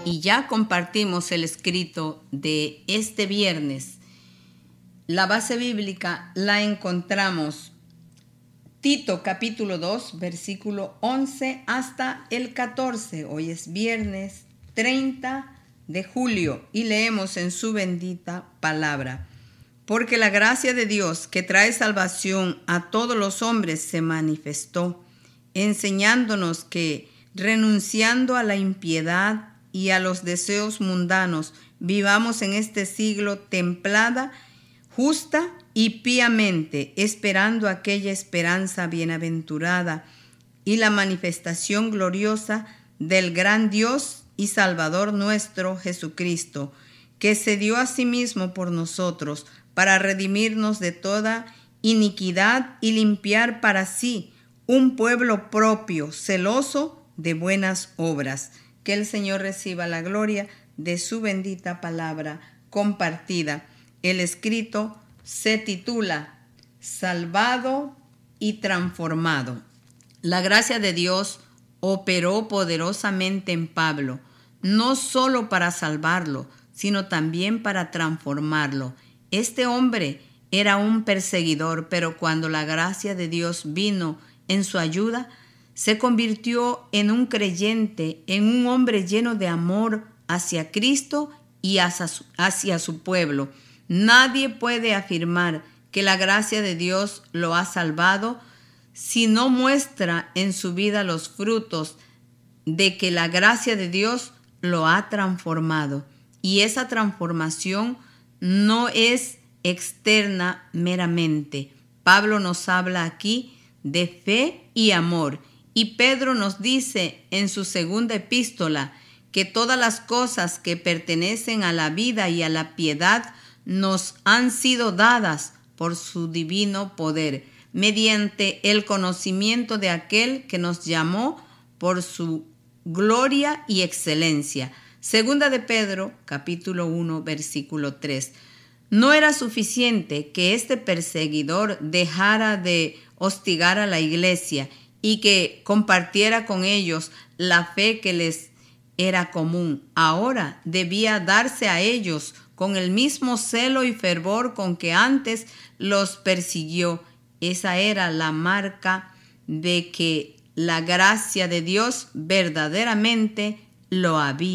y ya compartimos el escrito de este viernes. La base bíblica la encontramos Tito capítulo 2, versículo 11 hasta el 14. Hoy es viernes 30 de julio y leemos en su bendita palabra. Porque la gracia de Dios que trae salvación a todos los hombres se manifestó, enseñándonos que, renunciando a la impiedad y a los deseos mundanos, vivamos en este siglo templada, justa y piamente, esperando aquella esperanza bienaventurada y la manifestación gloriosa del gran Dios y Salvador nuestro Jesucristo, que se dio a sí mismo por nosotros para redimirnos de toda iniquidad y limpiar para sí un pueblo propio, celoso de buenas obras. Que el Señor reciba la gloria de su bendita palabra compartida. El escrito se titula Salvado y transformado. La gracia de Dios operó poderosamente en Pablo, no solo para salvarlo, sino también para transformarlo. Este hombre era un perseguidor, pero cuando la gracia de Dios vino en su ayuda, se convirtió en un creyente, en un hombre lleno de amor hacia Cristo y hacia su pueblo. Nadie puede afirmar que la gracia de Dios lo ha salvado si no muestra en su vida los frutos de que la gracia de Dios lo ha transformado. Y esa transformación no es externa meramente. Pablo nos habla aquí de fe y amor. Y Pedro nos dice en su segunda epístola que todas las cosas que pertenecen a la vida y a la piedad nos han sido dadas por su divino poder, mediante el conocimiento de aquel que nos llamó por su gloria y excelencia. Segunda de Pedro, capítulo 1, versículo 3. No era suficiente que este perseguidor dejara de hostigar a la iglesia y que compartiera con ellos la fe que les era común. Ahora debía darse a ellos con el mismo celo y fervor con que antes los persiguió. Esa era la marca de que la gracia de Dios verdaderamente lo había